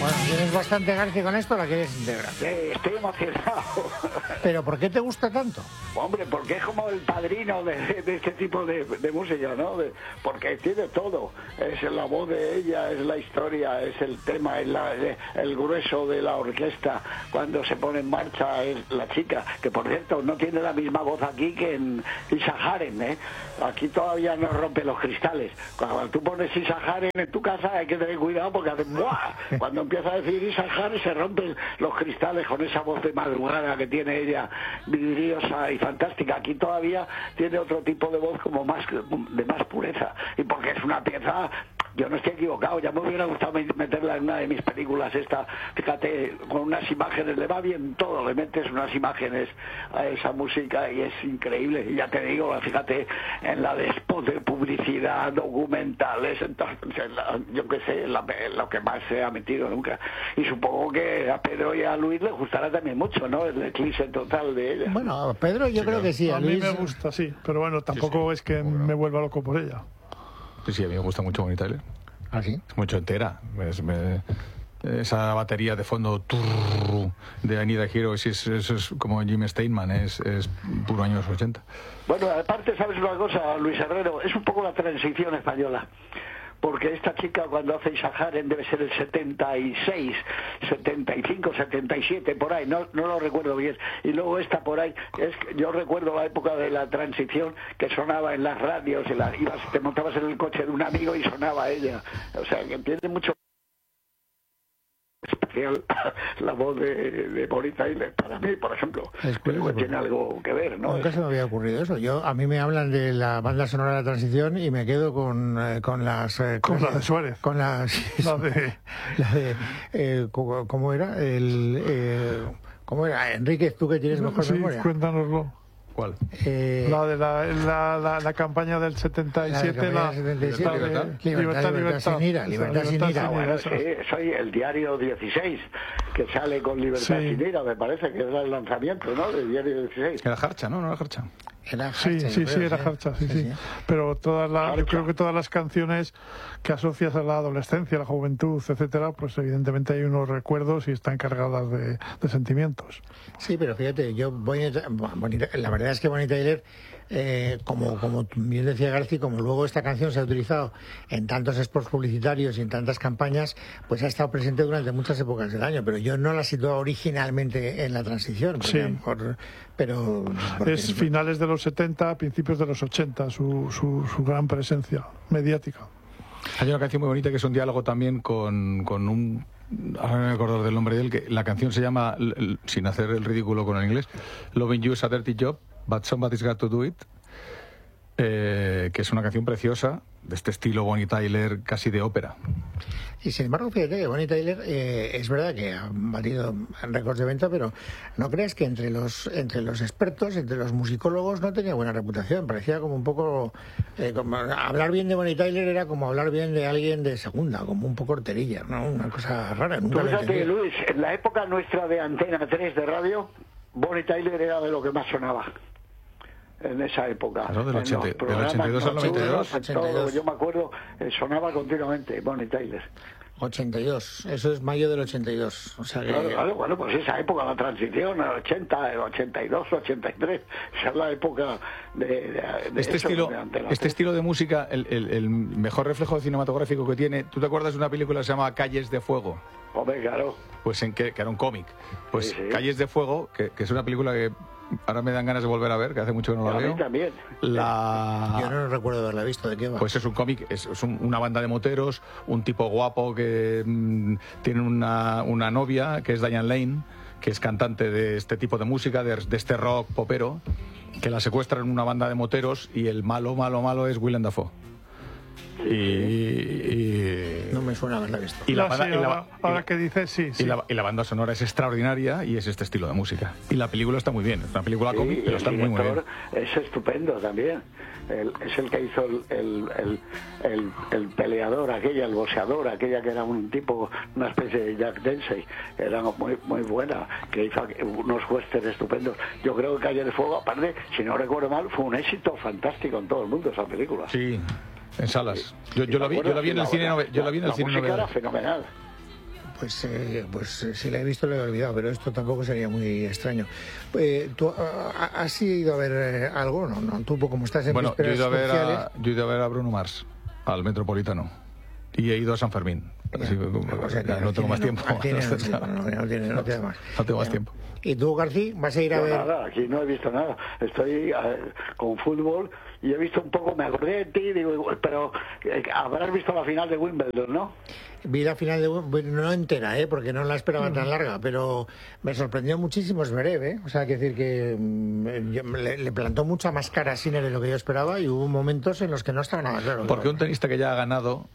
Bueno, ¿tienes bastante gracia con esto o la quieres integrar? Estoy emocionado. ¿Pero por qué te gusta tanto? Hombre, porque es como el padrino de este tipo de música, ¿no? Porque tiene todo. Es la voz de ella, es la historia, es el tema, es el grueso de la orquesta. Cuando se pone en marcha es la chica, que por cierto no tiene la misma voz aquí que en Isa Haren, ¿eh? Aquí todavía no rompe los cristales. Cuando tú pones Isa Haren en tu casa hay que tener cuidado porque hace ¡buah! Cuando empieza a decir Isa Haren se rompen los cristales con esa voz de madrugada que tiene ella, vidriosa y fantástica. Aquí todavía tiene otro tipo de voz como de más pureza, y porque es una pieza. Yo no estoy equivocado, ya me hubiera gustado meterla en una de mis películas esta, fíjate, con unas imágenes, le va bien todo, le metes unas imágenes a esa música y es increíble. Y ya te digo, fíjate, en la de spot de publicidad, documentales, entonces, yo qué sé, lo que más se ha metido nunca. Y supongo que a Pedro y a Luis les gustará también mucho, ¿no? El eclipse total de ella. Bueno, a Pedro yo creo que sí. A mí me gusta, sí, pero bueno, tampoco es que me vuelva loco por ella. Sí, a mí me gusta mucho Bonnie Tyler. ¿Ah, sí? Es mucho entera. Esa batería de fondo de Anita Heroes es como Jim Steinman, es puro años 80. Bueno, aparte, ¿sabes una cosa, Luis Herrero? Es un poco la transición española. Porque esta chica cuando hace Isa Haren debe ser el 76, 75, 77, por ahí, no lo recuerdo bien. Y luego esta por ahí, yo recuerdo la época de la transición que sonaba en las radios, te montabas en el coche de un amigo y sonaba ella. O sea, que tiene mucho especial la voz de Bonnie Tyler para mí, por ejemplo. Creo que tiene algo que ver, ¿no? Nunca se me había ocurrido eso. A mí me hablan de la banda sonora de la transición y me quedo con las con la de Suárez, con las ¿cómo era? ¿Cómo era? Enrique, tú que tienes mejor memoria. Cuéntanoslo. ¿Cuál? La de la campaña del 77, Libertad sin ira. Bueno, sí, soy el diario 16, que sale con Libertad sin ira, me parece que era el lanzamiento, ¿no? Del diario 16. Era Jarcha, ¿no? ¿No era Jarcha? Era Jarcha, sí, era Jarcha, sí. Pero yo creo que todas las canciones que asocias a la adolescencia, a la juventud, etcétera, pues evidentemente hay unos recuerdos y están cargadas de sentimientos. Sí, pero fíjate, la verdad es que Bonnie Tyler, como bien decía García, como luego esta canción se ha utilizado en tantos spots publicitarios y en tantas campañas, pues ha estado presente durante muchas épocas del año, pero yo no la situaba originalmente en la transición. Sí. Es finales de los 70, principios de los 80, su gran presencia mediática. Hay una canción muy bonita que es un diálogo también con un... Ahora no me acuerdo del nombre de él, que la canción se llama, sin hacer el ridículo con el inglés, Loving You is a Dirty Job, but Somebody's Got to Do It, que es una canción preciosa, de este estilo Bonnie Tyler, casi de ópera. Y sin embargo, fíjate que Bonnie Tyler es verdad que ha batido récords de venta, pero ¿no crees que entre los expertos, entre los musicólogos, no tenía buena reputación? Parecía como un poco... como hablar bien de Bonnie Tyler era como hablar bien de alguien de segunda, como un poco horterilla, ¿no? Una cosa rara. Nunca lo entendí. Fíjate, Luis, en la época nuestra de Antena 3 de radio, Bonnie Tyler era de lo que más sonaba. En esa época, claro, del 82 al 92. Yo me acuerdo, sonaba continuamente Bonnie Tyler. 82, eso es mayo del 82. O sea que... Claro, bueno, pues esa época, la transición, el 80, el 82, 83, esa es la época de este estilo de música, el mejor reflejo cinematográfico que tiene. ¿Tú te acuerdas de una película que se llama Calles de Fuego? Hombre, claro. Pues que era un cómic. Pues sí. Calles de Fuego, que es una película que ahora me dan ganas de volver a ver, que hace mucho que no la veo. A mí también. Yo no recuerdo haberla visto. ¿De qué va? Pues es un cómic, es una banda de moteros, un tipo guapo que tiene una novia, que es Diane Lane, que es cantante de este tipo de música, de este rock popero, que la secuestran en una banda de moteros y el malo es Willem Dafoe. Y no me suena haberla visto. Y la banda, ahora que dices, sí. Y la banda sonora es extraordinaria y es este estilo de música. Y la película está muy bien, es una película cómic, pero está muy bien. Es estupendo también. Es el que hizo el peleador, el boxeador, aquella que era un tipo, una especie de Jack Dempsey, era muy buena, que hizo unos westerns estupendos. Yo creo que Calle de Fuego, aparte, si no recuerdo mal, fue un éxito fantástico en todo el mundo esa película. Sí. En salas. Yo la vi en el cine. Yo la vi en el cine. Era fenomenal. Pues si la he visto lo he olvidado, pero esto tampoco sería muy extraño. ¿Tú has ido a ver algo? No, tú como estás en yo he ido a ver a Bruno Mars, al Metropolitano, y he ido a San Fermín. No tengo más tiempo. No tiene más. No tengo más tiempo. ¿Y tú, García, vas a ir a ver? Nada, aquí no he visto nada. Estoy con fútbol y he visto un poco, me acordé de ti, digo, pero habrás visto la final de Wimbledon, ¿no? Vi la final de Wimbledon, no entera, porque no la esperaba tan larga, pero me sorprendió muchísimo Zverev, O sea, hay que decir que le plantó mucha más cara a Sinner de lo que yo esperaba y hubo momentos en los que no estaba nada claro. Porque un tenista que ya ha ganado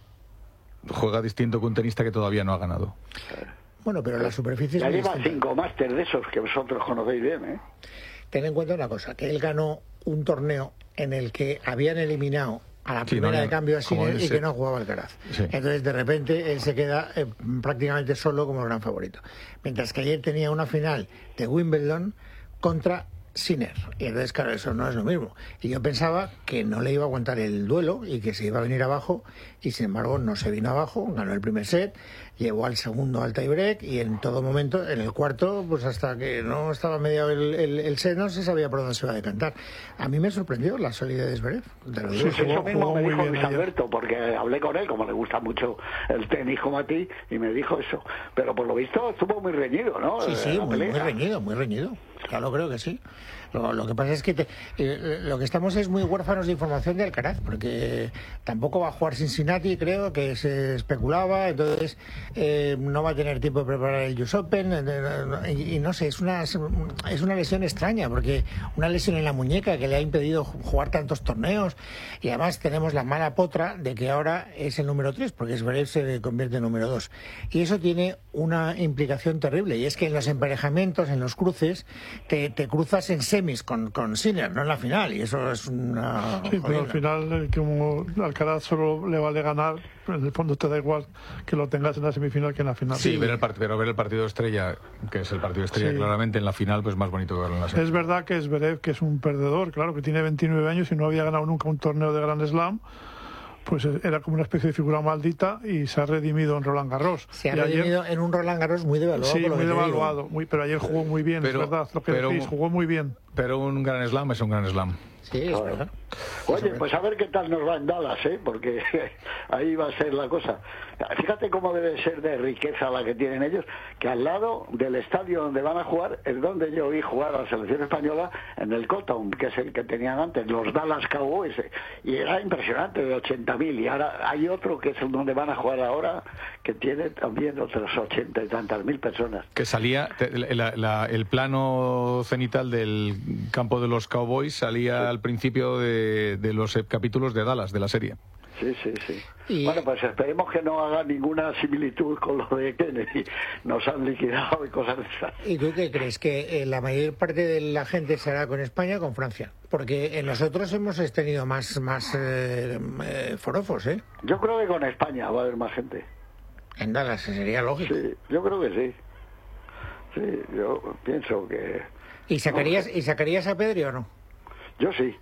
juega distinto que un tenista que todavía no ha ganado. Bueno, pero la superficie ya es lleva 5 máster de esos que vosotros conocéis bien, Ten en cuenta una cosa, que él ganó un torneo en el que habían eliminado a la primera de cambio a Sinner y que no jugaba Alcaraz. Sí. Entonces, de repente, él se queda prácticamente solo como el gran favorito. Mientras que ayer tenía una final de Wimbledon contra Sinner. Y entonces, claro, eso no es lo mismo. Y yo pensaba que no le iba a aguantar el duelo y que se iba a venir abajo, y sin embargo no se vino abajo, ganó el primer set, llevó al segundo al tiebreak y en todo momento, en el cuarto, pues hasta que no estaba mediado el set, no se sabía por dónde se iba a decantar. A mí me sorprendió la solidez de Zverev. Eso mismo me dijo Luis Alberto, porque hablé con él, como le gusta mucho el tenis como a ti, y me dijo eso. Pero por lo visto estuvo muy reñido, ¿no? Sí, muy reñido. Claro, creo que sí. Lo que pasa es que lo que estamos es muy huérfanos de información de Alcaraz, porque tampoco va a jugar Cincinnati, creo que se especulaba, entonces no va a tener tiempo de preparar el US Open, y no sé, es una lesión extraña, porque una lesión en la muñeca que le ha impedido jugar tantos torneos, y además tenemos la mala potra de que ahora es el número 3, porque Zverev se convierte en número 2, y eso tiene una implicación terrible, y es que en los emparejamientos, en los cruces, te cruzas en semis con Sinner, no en la final, y eso es una... Sí, pero al final, como Alcaraz solo le vale ganar, en el fondo te da igual que lo tengas en la semifinal que en la final. Sí, pero ver el partido estrella, que es el partido estrella claramente en la final, pues más bonito que verlo en la semifinal. Es verdad que Zverev, que es un perdedor, claro, que tiene 29 años y no había ganado nunca un torneo de Grand Slam, pues era como una especie de figura maldita y se ha redimido en Roland Garros. Se ha redimido en un Roland Garros muy devaluado. Sí, muy devaluado, pero ayer jugó muy bien, es verdad, lo que decís, jugó muy bien. Pero un Grand Slam es un Grand Slam. Sí, es verdad. Oye, pues a ver qué tal nos va en Dallas, porque ahí va a ser la cosa. Fíjate cómo debe ser de riqueza la que tienen ellos, que al lado del estadio donde van a jugar es donde yo vi jugar a la selección española, en el Cotton, que es el que tenían antes, los Dallas Cowboys, y era impresionante, de 80.000, y ahora hay otro que es donde van a jugar ahora, que tiene también otros 80 y tantas mil personas. Que salía, el plano cenital del campo de los Cowboys salía al principio de los capítulos de Dallas, de la serie. Sí. Bueno, pues esperemos que no haga ninguna similitud con lo de Kennedy. Nos han liquidado y cosas de esas. ¿Y tú qué crees? ¿Que la mayor parte de la gente se hará con España o con Francia? Porque nosotros hemos tenido más forofos, ¿eh? Yo creo que con España va a haber más gente. En Dallas sería lógico. Sí, yo creo que sí. Sí, yo pienso que... ¿Y sacarías a Pedri o no? Yo sí.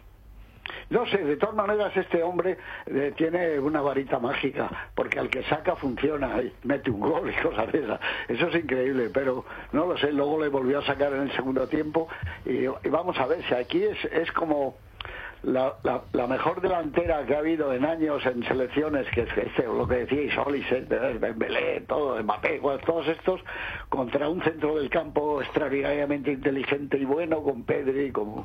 No sé, de todas maneras este hombre tiene una varita mágica, porque al que saca funciona y mete un gol y cosas de esas. Eso es increíble, pero no lo sé, luego le volvió a sacar en el segundo tiempo y vamos a ver si aquí es como... La mejor delantera que ha habido en años en selecciones, que es lo que decíais, Olise, Dembélé, todo, Mbappé, todos estos, contra un centro del campo extraordinariamente inteligente y bueno, con Pedri, con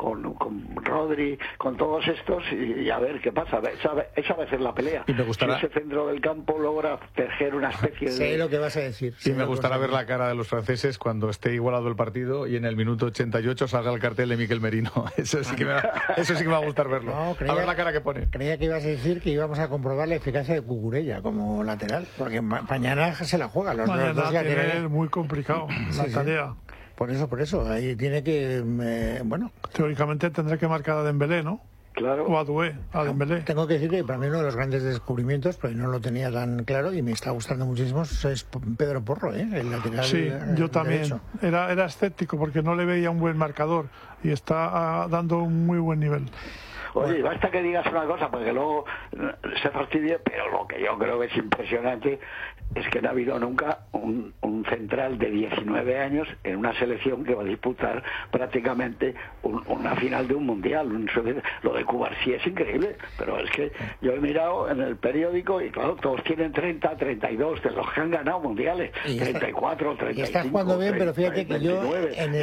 Rodri, con todos estos, y a ver qué pasa. Esa va a ser la pelea. Y me gustará... Si ese centro del campo logra tejer una especie de... Sé lo que vas a decir. Y me gustará ver la cara de los franceses cuando esté igualado el partido y en el minuto 88 salga el cartel de Miquel Merino. Eso sí que me va a gustar verlo. No, a ver la cara que pone. Creía que ibas a decir que íbamos a comprobar la eficacia de Cucurella como lateral, porque mañana se la juega. Los dos laterales. Es muy complicado la tarea. Por eso, ahí tiene que... Teóricamente tendrá que marcar a Dembélé, ¿no? Claro. O a Doué, a Dembélé. Tengo que decir que para mí uno de los grandes descubrimientos, pero no lo tenía tan claro y me está gustando muchísimo, es Pedro Porro, el lateral. Sí, yo también. Era escéptico porque no le veía un buen marcador y está dando un muy buen nivel. Oye, basta que digas una cosa porque luego se fastidie, pero lo que yo creo que es impresionante es que no ha habido nunca un central de 19 años en una selección que va a disputar prácticamente una final de un mundial. Lo de Cuba sí es increíble, pero es que yo he mirado en el periódico y claro, todos tienen 30, 32 de los que han ganado mundiales, 34, 35. Y estás jugando bien, pero fíjate que yo en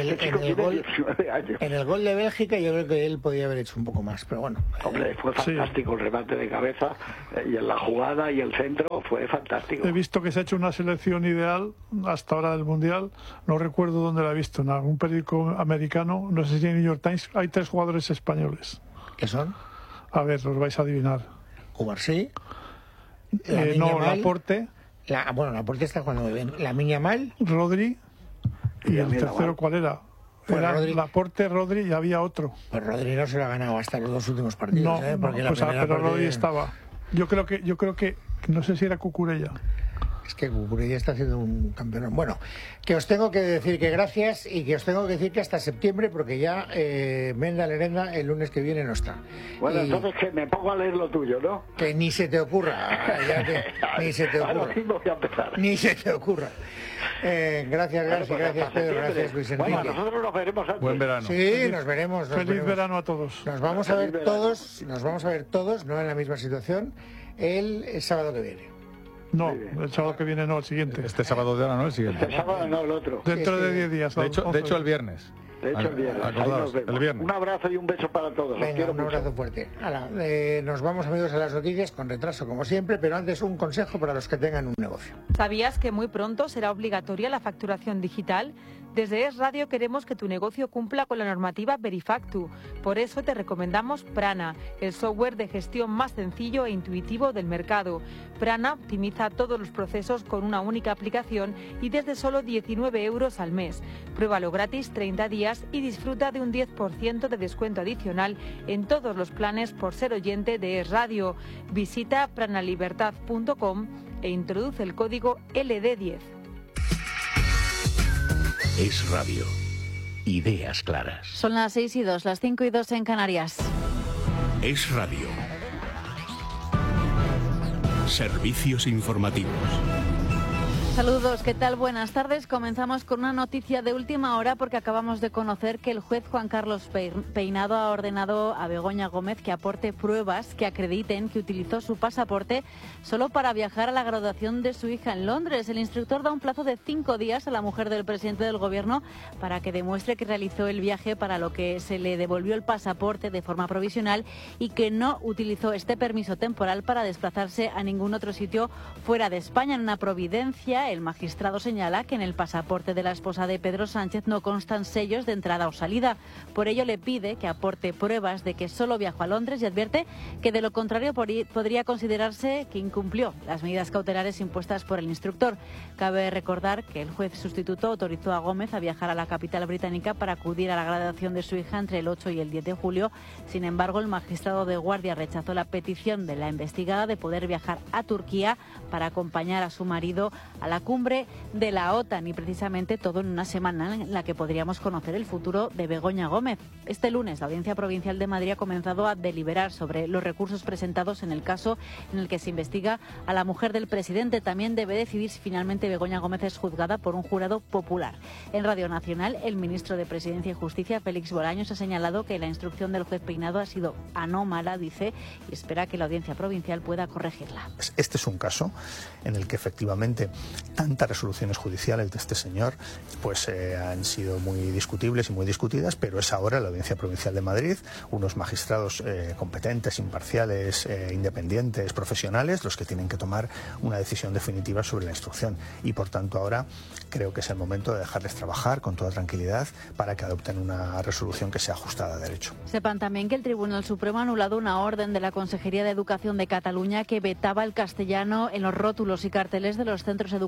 el gol de Bélgica yo creo que él podía haber hecho un poco más, pero bueno. Hombre, fue fantástico el remate de cabeza y en la jugada y el centro fue fantástico. He visto que se ha hecho una selección ideal hasta ahora del Mundial, no recuerdo dónde la he visto, en algún periódico americano, no sé si en New York Times, hay 3 jugadores españoles. ¿Qué son? A ver, los vais a adivinar. Cubarsí. Laporte. Laporte está jugando muy bien. Lamine Yamal. Rodri. ¿Y el tercero cuál era? Pues era Rodri. Laporte, Rodri y había otro. Pues Rodri no se lo ha ganado hasta los 2 últimos partidos. Pero Rodri estaba. Yo creo que no sé si era Cucurella. Es que Cucurella está haciendo un campeón. Bueno, que os tengo que decir que gracias y que os tengo que decir que hasta septiembre, porque ya Menda Lerenda el lunes que viene no está. Bueno, entonces que me pongo a leer lo tuyo, ¿no? Que ni se te ocurra. Ni se te ocurra. Ni se te ocurra. Gracias Pedro, gracias Luis Enrique. Bueno, nosotros nos veremos antes. Buen verano. Sí, nos veremos. Feliz verano a todos. Nos vamos a ver todos, no en la misma situación, el sábado que viene. No, el sábado que viene no, el siguiente. Este sábado de ahora no, el siguiente. Este sábado no, el otro. Dentro de 10 días. De hecho el viernes. El viernes. Un abrazo y un beso para todos. Venga, un abrazo fuerte. Nos vamos, amigos, a las noticias con retraso, como siempre, pero antes un consejo para los que tengan un negocio. ¿Sabías que muy pronto será obligatoria la facturación digital? Desde Es Radio queremos que tu negocio cumpla con la normativa Verifactu. Por eso te recomendamos Prana, el software de gestión más sencillo e intuitivo del mercado. Prana optimiza todos los procesos con una única aplicación y desde solo 19 € al mes. Pruébalo gratis 30 días y disfruta de un 10% de descuento adicional en todos los planes por ser oyente de Es Radio. Visita pranalibertad.com e introduce el código LD10. Es Radio. Ideas claras. Son las 6:02, las 5:02 en Canarias. Es Radio. Servicios informativos. Saludos, ¿qué tal? Buenas tardes. Comenzamos con una noticia de última hora porque acabamos de conocer que el juez Juan Carlos Peinado ha ordenado a Begoña Gómez que aporte pruebas que acrediten que utilizó su pasaporte solo para viajar a la graduación de su hija en Londres. El instructor da un plazo de 5 días a la mujer del presidente del gobierno para que demuestre que realizó el viaje para lo que se le devolvió el pasaporte de forma provisional y que no utilizó este permiso temporal para desplazarse a ningún otro sitio fuera de España. En una providencia, el magistrado señala que en el pasaporte de la esposa de Pedro Sánchez no constan sellos de entrada o salida. Por ello le pide que aporte pruebas de que solo viajó a Londres y advierte que de lo contrario podría considerarse que incumplió las medidas cautelares impuestas por el instructor. Cabe recordar que el juez sustituto autorizó a Gómez a viajar a la capital británica para acudir a la graduación de su hija entre el 8 y el 10 de julio. Sin embargo, el magistrado de guardia rechazó la petición de la investigada de poder viajar a Turquía para acompañar a su marido a la cumbre de la OTAN, y precisamente todo en una semana en la que podríamos conocer el futuro de Begoña Gómez. Este lunes la Audiencia Provincial de Madrid ha comenzado a deliberar sobre los recursos presentados en el caso en el que se investiga a la mujer del presidente. También debe decidir si finalmente Begoña Gómez es juzgada por un jurado popular. En Radio Nacional, el ministro de Presidencia y Justicia, Félix Bolaños, ha señalado que la instrucción del juez Peinado ha sido anómala, dice, y espera que la Audiencia Provincial pueda corregirla. Este es un caso en el que efectivamente tantas resoluciones judiciales de este señor pues han sido muy discutibles y muy discutidas, pero es ahora la Audiencia Provincial de Madrid, unos magistrados competentes, imparciales, independientes, profesionales, los que tienen que tomar una decisión definitiva sobre la instrucción, y por tanto ahora creo que es el momento de dejarles trabajar con toda tranquilidad para que adopten una resolución que sea ajustada a derecho. Sepan también que el Tribunal Supremo ha anulado una orden de la Consejería de Educación de Cataluña que vetaba el castellano en los rótulos y carteles de los centros educativos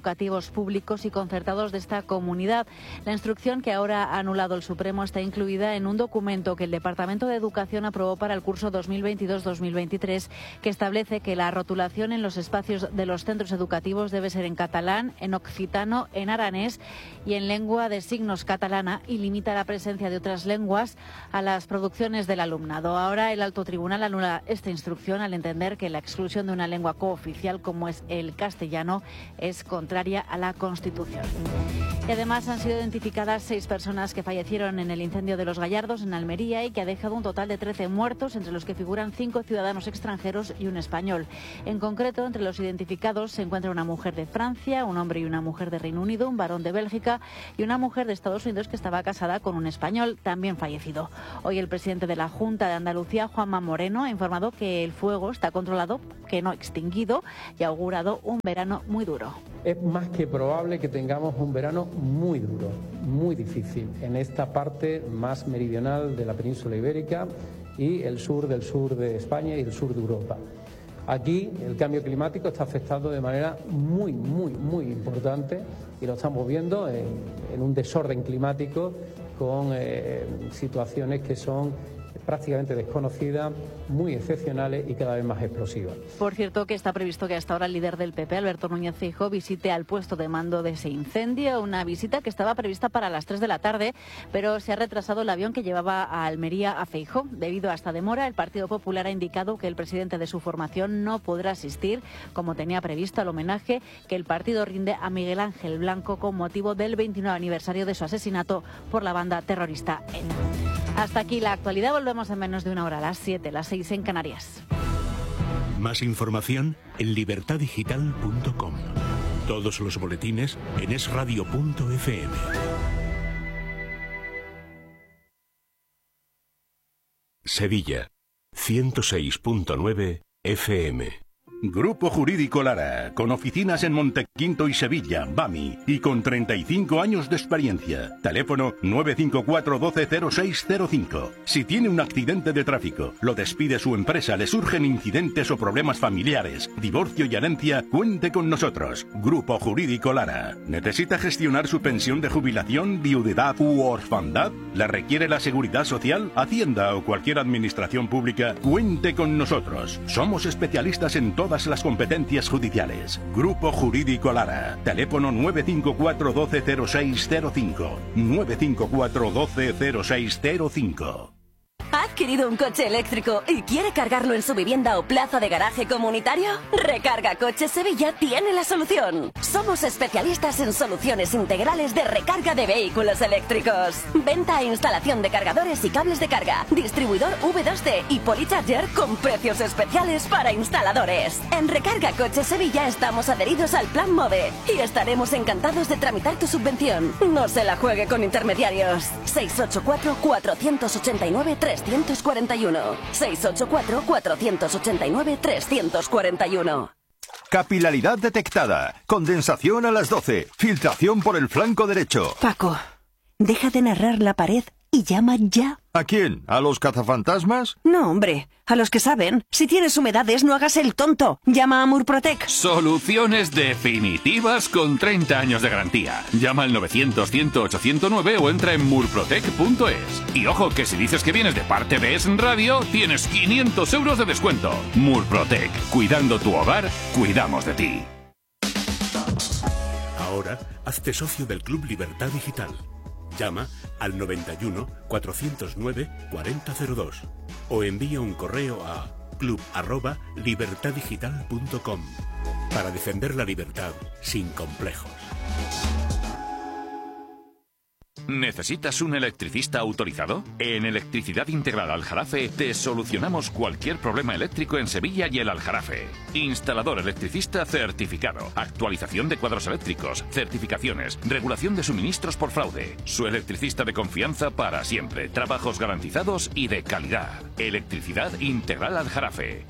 educativos públicos y concertados de esta comunidad. La instrucción que ahora ha anulado el Supremo está incluida en un documento que el Departamento de Educación aprobó para el curso 2022-2023, que establece que la rotulación en los espacios de los centros educativos debe ser en catalán, en occitano, en aranés y en lengua de signos catalana, y limita la presencia de otras lenguas a las producciones del alumnado. Ahora el Alto Tribunal anula esta instrucción al entender que la exclusión de una lengua cooficial como es el castellano es contraria a la Constitución. Y además han sido identificadas 6 personas que fallecieron en el incendio de Los Gallardos en Almería y que ha dejado un total de 13 muertos, entre los que figuran 5 ciudadanos extranjeros y un español. En concreto, entre los identificados se encuentra una mujer de Francia, un hombre y una mujer de Reino Unido, un varón de Bélgica y una mujer de Estados Unidos que estaba casada con un español, también fallecido. Hoy el presidente de la Junta de Andalucía, Juanma Moreno, ha informado que el fuego está controlado, que no extinguido, y ha augurado un verano muy duro. Es más que probable que tengamos un verano muy duro, muy difícil, en esta parte más meridional de la península ibérica y el sur de España y el sur de Europa. Aquí el cambio climático está afectando de manera muy importante y lo estamos viendo en un desorden climático con situaciones que son prácticamente desconocidas, muy excepcionales y cada vez más explosivas. Por cierto, que está previsto que hasta ahora el líder del PP, Alberto Núñez Feijóo, visite al puesto de mando de ese incendio, una visita que estaba prevista para las 3 de la tarde, pero se ha retrasado el avión que llevaba a Almería a Feijóo. Debido a esta demora, el Partido Popular ha indicado que el presidente de su formación no podrá asistir, como tenía previsto, al homenaje que el partido rinde a Miguel Ángel Blanco con motivo del 29 aniversario de su asesinato por la banda terrorista ETA. Hasta aquí la actualidad, volvemos en menos de una hora, a las 7, las 6 en Canarias. Más información en libertadigital.com. Todos los boletines en esradio.fm. Sevilla, 106.9 FM. Grupo Jurídico Lara, con oficinas en Montequinto y Sevilla, BAMI, y con 35 años de experiencia. Teléfono 954 120605. Si tiene un accidente de tráfico, lo despide su empresa, le surgen incidentes o problemas familiares, divorcio y herencia, cuente con nosotros. Grupo Jurídico Lara. ¿Necesita gestionar su pensión de jubilación, viudedad u orfandad? ¿Le requiere la Seguridad Social, Hacienda o cualquier administración pública? Cuente con nosotros. Somos especialistas en todas las competencias judiciales. Grupo Jurídico Lara. Teléfono 954 120605. 954 120605. ¿Ha adquirido un coche eléctrico y quiere cargarlo en su vivienda o plaza de garaje comunitario? Recarga Coches Sevilla tiene la solución. Somos especialistas en soluciones integrales de recarga de vehículos eléctricos. Venta e instalación de cargadores y cables de carga. Distribuidor V2D y Polycharger con precios especiales para instaladores. En Recarga Coches Sevilla estamos adheridos al Plan MOVE y estaremos encantados de tramitar tu subvención. No se la juegue con intermediarios. 684-489-341. 684-489-341. Capilaridad detectada. Condensación a las 12. Filtración por el flanco derecho. Paco, deja de narrar la pared y llama ya. ¿A quién? ¿A los cazafantasmas? No, hombre, a los que saben. Si tienes humedades, no hagas el tonto. Llama a Murprotec. Soluciones definitivas con 30 años de garantía. Llama al 900-100-809 o entra en murprotec.es. Y ojo, que si dices que vienes de parte de Es Radio, tienes 500 euros de descuento. Murprotec. Cuidando tu hogar, cuidamos de ti. Ahora, hazte socio del Club Libertad Digital. Llama al 91 409 4002 o envía un correo a club@libertaddigital.com para defender la libertad sin complejos. ¿Necesitas un electricista autorizado? En Electricidad Integral Aljarafe te solucionamos cualquier problema eléctrico en Sevilla y el Aljarafe. Instalador electricista certificado, actualización de cuadros eléctricos, certificaciones, regulación de suministros por fraude. Su electricista de confianza para siempre, trabajos garantizados y de calidad. Electricidad Integral Aljarafe.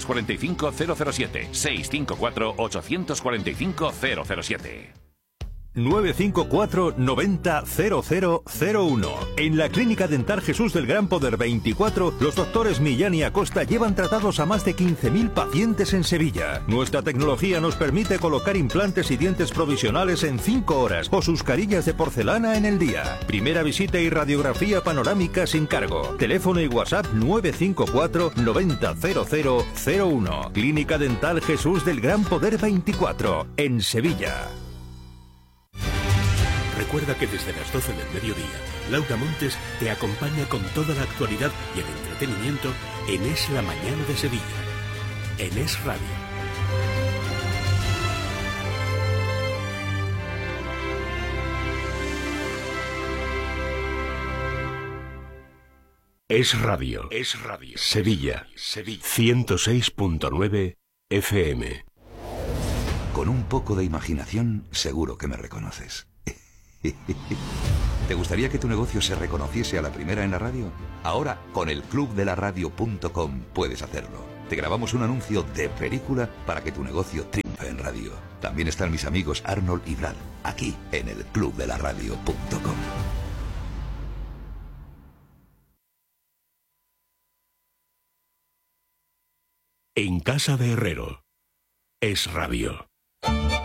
654-845-007. 654-845-007. 954 90 0001. En la Clínica Dental Jesús del Gran Poder 24, los doctores Millán y Acosta llevan tratados a más de 15.000 pacientes en Sevilla. Nuestra tecnología nos permite colocar implantes y dientes provisionales en 5 horas o sus carillas de porcelana en el día. Primera visita y radiografía panorámica sin cargo. Teléfono y WhatsApp 954 90 0001. Clínica Dental Jesús del Gran Poder 24, en Sevilla. Recuerda que desde las 12 del mediodía, Laura Montes te acompaña con toda la actualidad y el entretenimiento en Es la Mañana de Sevilla, en Es Radio. Es Radio. Es Radio. Sevilla. 106.9 FM. Con un poco de imaginación, seguro que me reconoces. ¿Te gustaría que tu negocio se reconociese a la primera en la radio? Ahora, con el clubdelaradio.com puedes hacerlo. Te grabamos un anuncio de película para que tu negocio triunfe en radio. También están mis amigos Arnold y Brad, aquí en el clubdelaradio.com. En casa de Herrero. Es Radio.